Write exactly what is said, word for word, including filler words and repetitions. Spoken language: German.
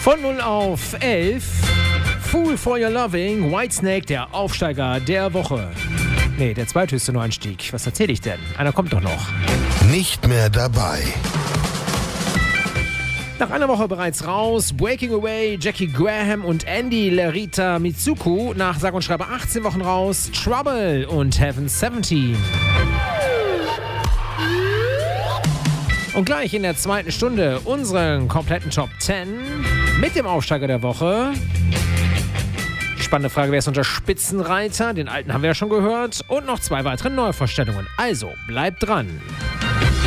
Von null auf elf. Fool for Your Loving, Whitesnake, der Aufsteiger der Woche. Nee, der zweithöchste Neuanstieg. Was erzähle ich denn? Einer kommt doch noch. Nicht mehr dabei. Nach einer Woche bereits raus, Breaking Away, Jackie Graham und Andy Lerita Mitsuku. Nach sage und schreibe achtzehn Wochen raus, Trouble und Heaven siebzehn. Und gleich in der zweiten Stunde unseren kompletten Top zehn mit dem Aufsteiger der Woche. Die spannende Frage, wer ist unser Spitzenreiter? Den alten haben wir ja schon gehört. Und noch zwei weitere Neuvorstellungen. Also, bleibt dran.